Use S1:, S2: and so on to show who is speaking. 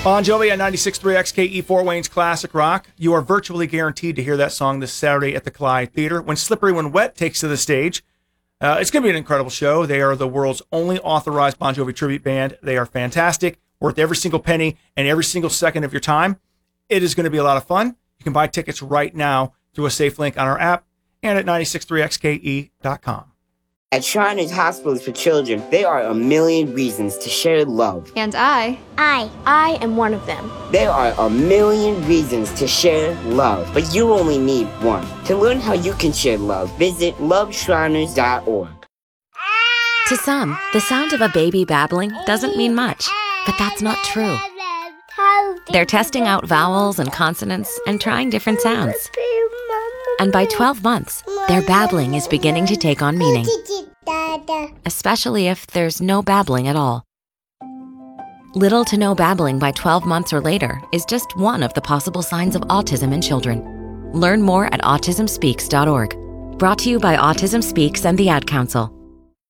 S1: Bon Jovi at 96.3 XKE Fort Wayne's Classic Rock. You are virtually guaranteed to hear that song this Saturday at the Clyde Theater when Slippery When Wet takes to the stage. It's going to be an incredible show. They are the world's only authorized Bon Jovi tribute band. They are fantastic, worth every single penny and every single second of your time. It is going to be a lot of fun. You can buy tickets right now through a safe link on our app and at 963xke.com.
S2: At Shriners Hospitals for Children, there are a million reasons to share love.
S3: And I am one of them.
S2: There are a million reasons to share love, but you only need one. To learn how you can share love, visit loveshriners.org.
S4: To some, the sound of a baby babbling doesn't mean much, but that's not true. They're testing out vowels and consonants and trying different sounds. And by 12 months, their babbling is beginning to take on meaning, especially if there's no babbling at all. Little to no babbling by 12 months or later is just one of the possible signs of autism in children. Learn more at autismspeaks.org. Brought to you by Autism Speaks and the Ad Council.